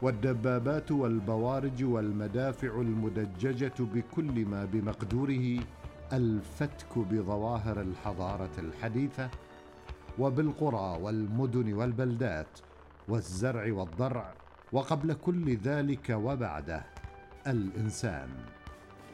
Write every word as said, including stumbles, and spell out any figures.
والدبابات والبوارج والمدافع المدججة بكل ما بمقدوره الفتك بظواهر الحضارة الحديثة، وبالقرى والمدن والبلدات والزرع والضرع، وقبل كل ذلك وبعده الإنسان.